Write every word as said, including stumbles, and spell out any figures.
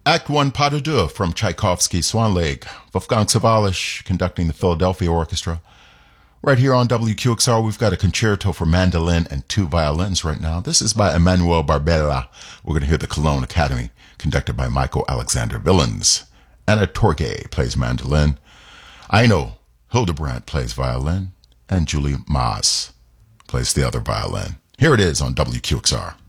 Act one, Pas de Deux from Tchaikovsky's Swan Lake. Wolfgang Sawallisch conducting the Philadelphia Orchestra. Right here on W Q X R, we've got a concerto for mandolin and two violins right now. This is by Emmanuel Barbera. We're going to hear the Cologne Academy, conducted by Michael Alexander Villens. Anna Torgay plays mandolin. Aino Hildebrandt plays violin. And Julie Maas plays the other violin. Here it is on W Q X R.